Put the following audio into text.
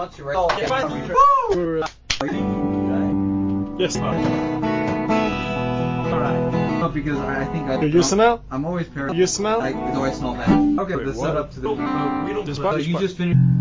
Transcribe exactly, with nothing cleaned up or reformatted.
want to, right? Oh, yeah. Yes, no. Alright. No, because I, I think I... Do you smell? I'm always paranoid. You smell? Like, do I smell bad? Okay, Wait, the what? setup to the... Uh, we don't... This body you spot. just finished...